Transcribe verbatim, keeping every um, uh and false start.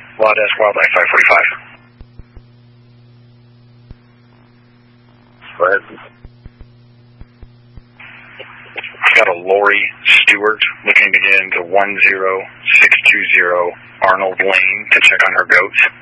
Law Desk Wildlife five forty-five. Go ahead. I've got a Lori Stewart looking to get into one zero six two zero Arnold Lane to check on her goats.